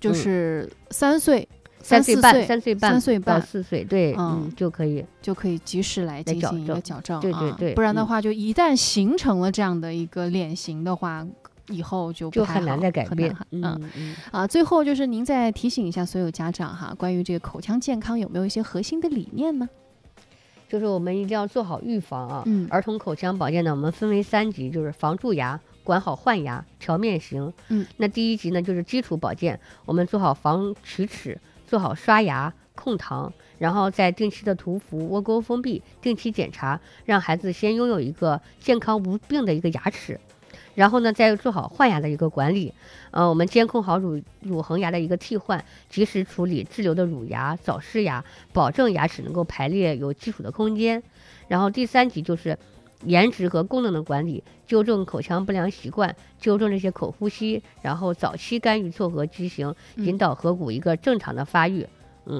就是3岁。 3岁半到 4岁，对，就可以及时来进行一个矫正， 对， 不然的话，就一旦形成了这样的一个脸型的话，以后就很难再改变。 最后就是您再提醒一下所有家长哈，关于这个口腔健康有没有一些核心的理念呢？ 就是我们一定要做好预防啊。儿童口腔保健呢，我们分为3级，就是防蛀牙、管好换牙、调面型。那第1级呢，就是基础保健，我们做好防龋齿，做好刷牙控糖，然后再定期的涂氟、窝沟封闭，定期检查，让孩子先拥有一个健康无病的一个牙齿，然后呢再做好换牙的一个管理。我们监控好乳恒牙的一个替换，及时处理滞留的乳牙、早逝牙，保证牙齿能够排列有基础的空间。然后第3级就是颜值和功能的管理，纠正口腔不良习惯，纠正这些口呼吸，然后早期干预错颌畸形，引导颌骨一个正常的发育。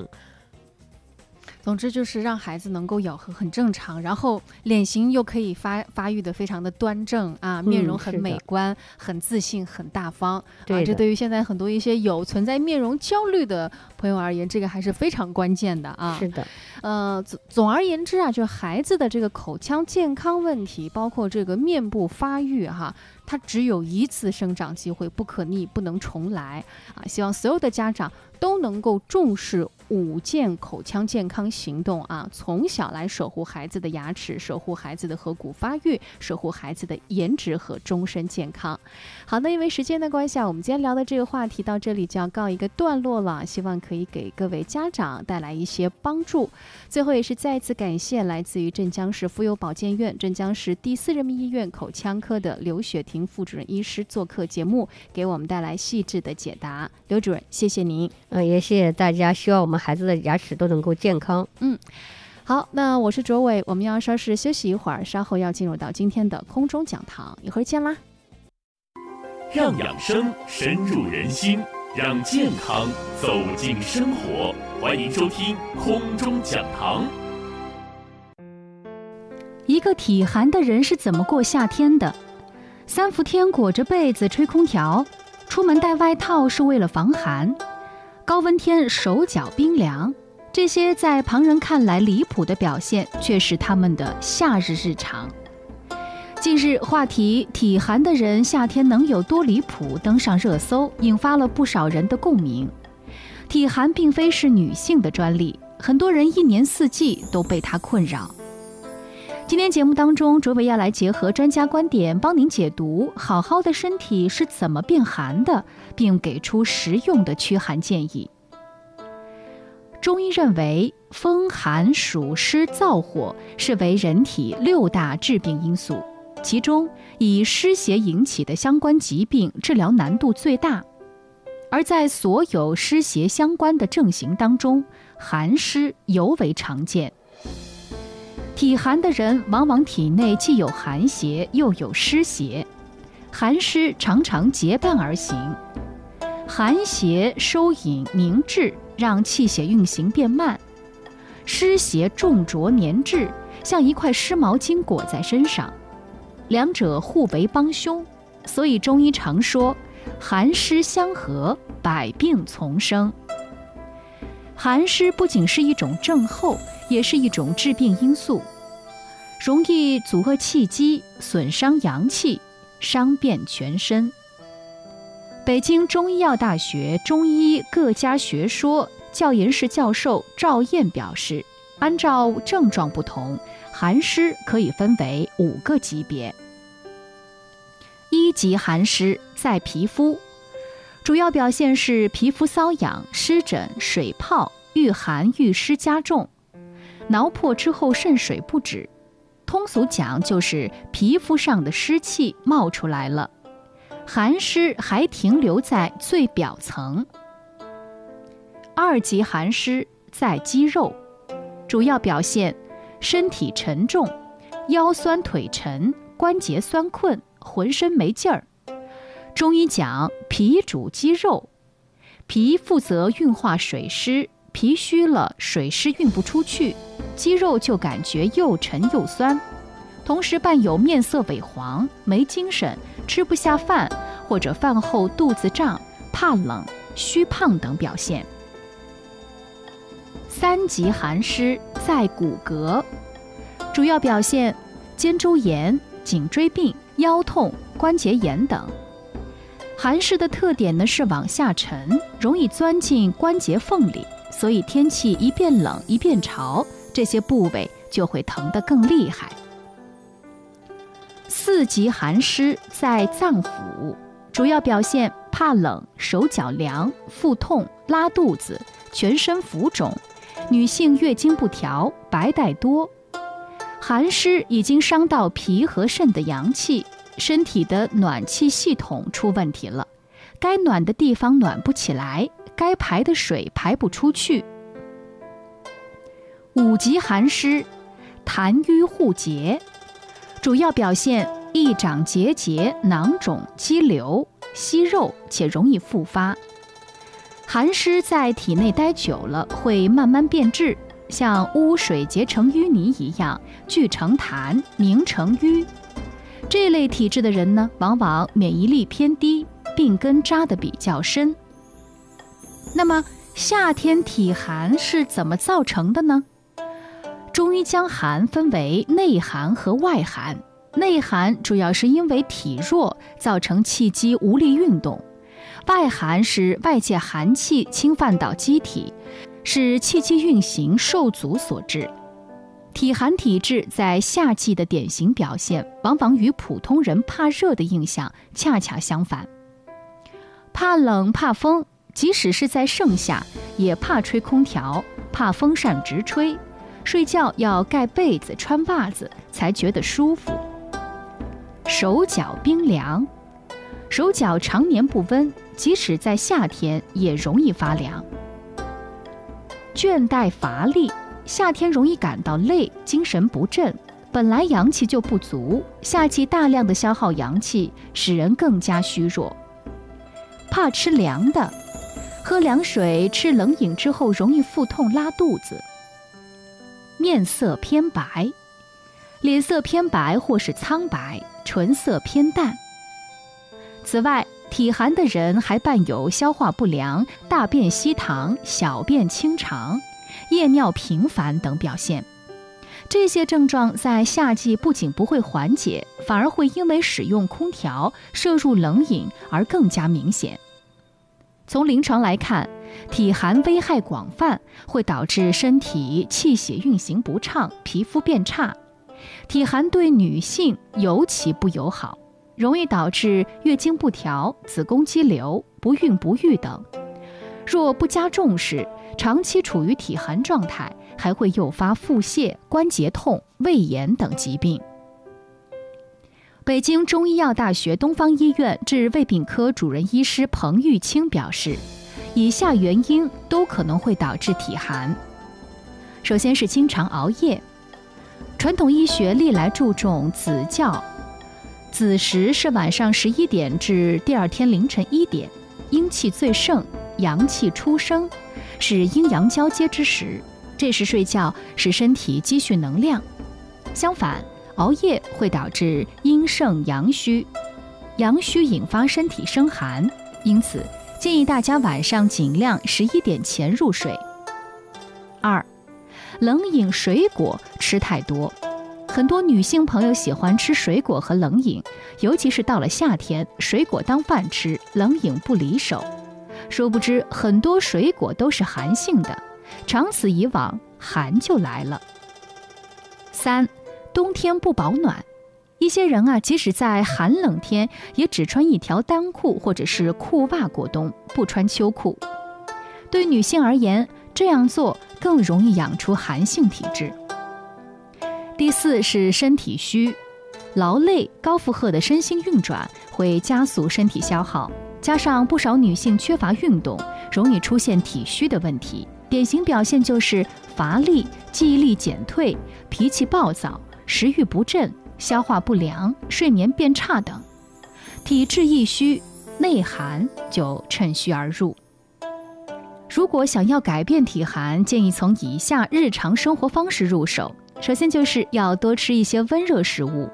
总之就是让孩子能够咬合很正常，然后脸型又可以发育的非常的端正啊，面容很美观，很自信，很大方啊。这对于现在很多一些存在面容焦虑的朋友而言，这个还是非常关键的啊。 是的。 总而言之啊，就孩子的这个口腔健康问题，包括这个面部发育哈，它只有一次生长机会，不可逆，不能重来啊。希望所有的家长都能够重视5件口腔健康行动啊，从小来守护孩子的牙齿，守护孩子的颌骨发育，守护孩子的颜值和终身健康。好，那因为时间的关系啊，我们今天聊的这个话题到这里就要告一个段落了，希望可以给各位家长带来一些帮助。最后也是再次感谢来自于镇江市妇幼保健院、镇江市第4人民医院口腔科的刘雪婷副主任医师做客节目，给我们带来细致的解答。刘主任，谢谢您。 也谢谢大家，希望我们孩子的牙齿都能够健康。 好，那我是卓伟，我们要稍事休息一会儿，稍后要进入到今天的空中讲堂，一会儿见啦。 让养生深入人心，让健康走进生活，欢迎收听空中讲堂。 一个体寒的人是怎么过夏天的？3伏天裹着被子吹空调，出门带外套是为了防寒，高温天手脚冰凉，这些在旁人看来离谱的表现，却是他们的夏日日常。近日话题体寒的人夏天能有多离谱登上热搜，引发了不少人的共鸣。体寒并非是女性的专利，很多人一年四季都被它困扰。今天节目当中，卓伟要来结合专家观点，帮您解读好好的身体是怎么变寒的，并给出实用的驱寒建议。中医认为，风寒暑湿燥火是为人体6大致病因素，其中以湿邪引起的相关疾病治疗难度最大。而在所有湿邪相关的症型当中，寒湿尤为常见。体寒的人往往体内既有寒邪又有湿邪，寒湿常常结伴而行。寒邪收引凝滞，让气血运行变慢；湿邪重浊粘滞，像一块湿毛巾裹在身上，两者互为帮凶。所以中医常说，寒湿相合，百病丛生。寒湿不仅是一种症候，也是一种致病因素，容易阻遏气机，损伤阳气，伤遍全身。北京中医药大学中医各家学说教研室教授赵燕表示，按照症状不同，寒湿可以分为5个级别。1级寒湿在皮肤，主要表现是皮肤瘙痒、湿疹、水泡、遇寒遇湿加重，挠破之后渗水不止，通俗讲就是皮肤上的湿气冒出来了，寒湿还停留在最表层。2级寒湿在肌肉，主要表现身体沉重、腰酸腿沉、关节酸困、浑身没劲儿。中医讲脾主肌肉，脾负责运化水湿，脾虚了，水湿运不出去，肌肉就感觉又沉又酸，同时伴有面色萎黄、没精神、吃不下饭，或者饭后肚子胀、怕冷、 虚胖等表现。3级寒湿在骨骼，主要表现肩周炎、颈椎病、腰痛、关节炎等。寒湿的特点呢是往下沉，容易钻进关节缝里，所以天气一变冷一变潮，这些部位就会疼得更厉害。4级寒湿在脏腑，主要表现怕冷、手脚凉、腹痛、拉肚子、全身浮肿，女性月经不调、白带多。寒湿已经伤到脾和肾的阳气，身体的暖气系统出问题了，该暖的地方暖不起来，该排的水排不出去。5级寒湿痰瘀互结，主要表现易长结节、囊肿、肌瘤、息肉，且容易复发。寒湿在体内待久了会慢慢变质，像污水结成淤泥一样，聚成痰，凝成瘀。这类体质的人呢，往往免疫力偏低，病根扎得比较深。那么夏天体寒是怎么造成的呢？中医将寒分为内寒和外寒。内寒主要是因为体弱造成气机无力运动，外寒是外界寒气侵犯到机体，是气机运行受阻所致。体寒体质在夏季的典型表现，往往与普通人怕热的印象恰恰相反。怕冷怕风，即使是在盛夏，也怕吹空调，怕风扇直吹，睡觉要盖被子穿袜子才觉得舒服。手脚冰凉，手脚常年不温，即使在夏天也容易发凉。倦怠乏力，夏天容易感到累，精神不振，本来阳气就不足，夏季大量的消耗阳气，使人更加虚弱。怕吃凉的，喝凉水、吃冷饮之后容易腹痛拉肚子。面色偏白，脸色偏白或是苍白，唇色偏淡。此外，体寒的人还伴有消化不良、大便稀溏、小便清长、夜尿频繁等表现。这些症状在夏季不仅不会缓解，反而会因为使用空调、摄入冷饮而更加明显。从临床来看，体寒危害广泛，会导致身体气血运行不畅，皮肤变差。体寒对女性尤其不友好，容易导致月经不调、子宫肌瘤、不孕不育等。若不加重视，长期处于体寒状态，还会诱发腹泻、关节痛、胃炎等疾病。北京中医药大学东方医院治胃病科主任医师彭玉清表示，以下原因都可能会导致体寒。首先是经常熬夜。传统医学历来注重子觉，子时是晚上11点至第二天凌晨1点，阴气最盛，阳气初生，是阴阳交接之时，这时睡觉使身体积蓄能量。相反，熬夜会导致阴盛阳虚，阳虚引发身体生寒，因此建议大家晚上尽量11点前入睡。2. 冷饮水果吃太多，很多女性朋友喜欢吃水果和冷饮，尤其是到了夏天，水果当饭吃，冷饮不离手。殊不知很多水果都是寒性的，长此以往，寒就来了。3. 冬天不保暖，一些人即使在寒冷天，也只穿一条单裤或者是裤袜过冬，不穿秋裤。对女性而言，这样做更容易养出寒性体质。第4是身体虚，劳累、高负荷的身心运转会加速身体消耗，加上不少女性缺乏运动，容易出现体虚的问题。典型表现就是乏力、记忆力减退、脾气暴躁、食欲不振、消化不良、睡眠变差等。体质一虚，内寒就趁虚而入。如果想要改变体寒，建议从以下日常生活方式入手。首先就是要多吃一些温热食物，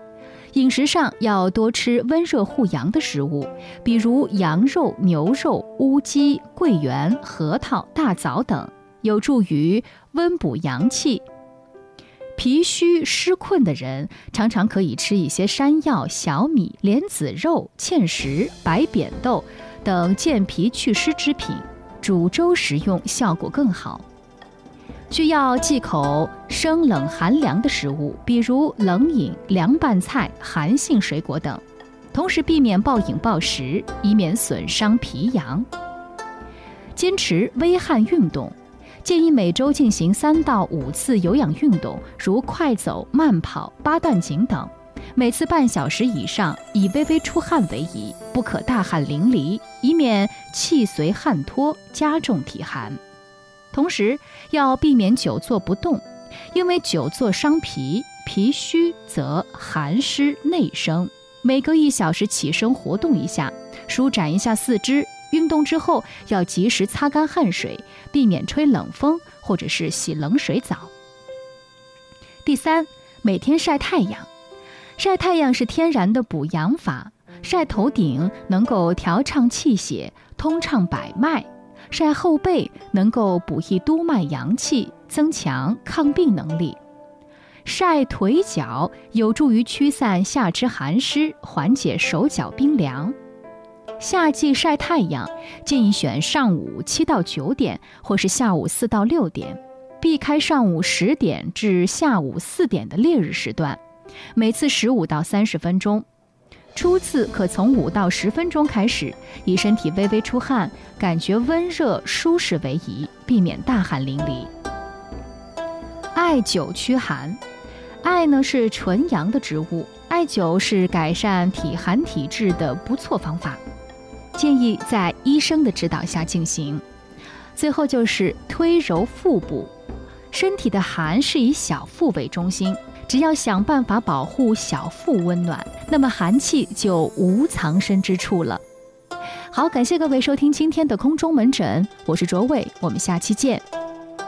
饮食上要多吃温热护阳的食物，比如羊肉、牛肉、乌鸡、桂圆、核桃、大枣等，有助于温补阳气。脾虚湿困的人常常可以吃一些山药、小米、莲子肉、芡实、白扁豆等健脾祛湿之品，煮粥食用效果更好。需要忌口生冷寒凉的食物，比如冷饮、凉拌菜、寒性水果等，同时避免暴饮暴食，以免损伤脾阳。坚持微汗运动，建议每周进行3到5次有氧运动，如快走、慢跑、8段锦等，每次半小时以上，以微微出汗为宜，不可大汗淋漓，以免气随汗脱，加重体寒。同时要避免久坐不动，因为久坐伤脾，脾虚则寒湿内生。每隔1小时起身活动一下，舒展一下四肢。运动之后要及时擦干汗水，避免吹冷风或者是洗冷水澡。第3，每天晒太阳。晒太阳是天然的补阳法，晒头顶能够调畅气血，通畅百脉；晒后背能够补益督脉阳气，增强抗病能力；晒腿脚有助于驱散下肢寒湿，缓解手脚冰凉。夏季晒太阳，建议选上午7到9点，或是下午4到6点，避开上午10点至下午4点的烈日时段，每次15到30分钟。初次可从5到10分钟开始，以身体微微出汗，感觉温热舒适为宜，避免大汗淋漓。艾灸驱寒。艾呢是纯阳的植物，艾灸是改善体寒体质的不错方法，建议在医生的指导下进行。最后就是推揉腹部，身体的寒是以小腹为中心，只要想办法保护小腹温暖，那么寒气就无藏身之处了。好，感谢各位收听今天的空中门诊，我是卓伟，我们下期见。